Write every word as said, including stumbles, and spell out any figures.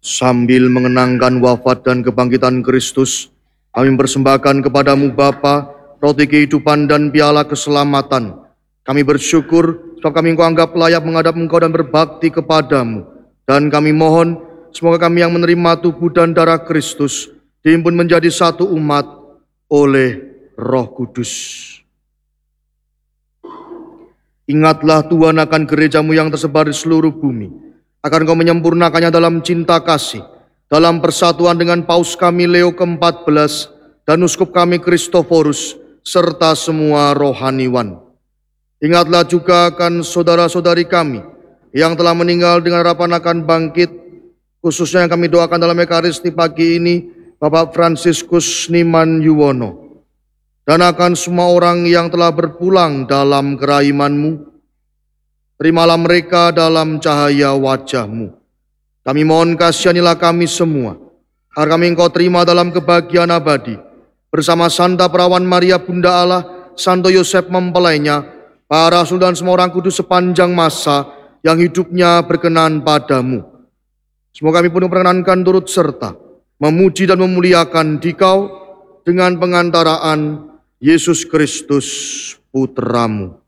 Sambil mengenangkan wafat dan kebangkitan Kristus, kami persembahkan kepadamu Bapa, roti kehidupan dan piala keselamatan. Kami bersyukur sebab kami Engkau anggap layak menghadap Engkau dan berbakti kepadamu. Dan kami mohon semoga kami yang menerima tubuh dan darah Kristus dihimpun menjadi satu umat oleh Roh Kudus. Ingatlah Tuhan akan gerejamu yang tersebar di seluruh bumi, agar Engkau menyempurnakannya dalam cinta kasih, dalam persatuan dengan Paus kami Leo keempat belas dan Uskup kami Kristoforus, serta semua rohaniwan. Ingatlah juga akan saudara-saudari kami yang telah meninggal dengan harapan akan bangkit, khususnya yang kami doakan dalam Ekaristi pagi ini, Bapak Fransiskus Niman Yuwono, dan akan semua orang yang telah berpulang dalam keraiman-Mu. Terimalah mereka dalam cahaya wajah-Mu. Kami mohon kasihanilah kami semua, agar kami Engkau terima dalam kebahagiaan abadi, bersama Santa Perawan Maria Bunda Allah, Santo Yosef mempelainya, para rasul dan semua orang kudus sepanjang masa yang hidupnya berkenan padamu. Semoga kami pun diperkenankan turut serta memuji dan memuliakan Dikau dengan pengantaraan Yesus Kristus Putramu.